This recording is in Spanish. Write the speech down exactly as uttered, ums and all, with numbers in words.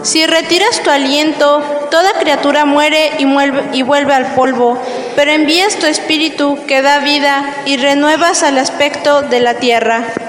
Si retiras tu aliento, toda criatura muere y, muelve, y vuelve al polvo, pero envías tu espíritu que da vida y renuevas al aspecto de la tierra.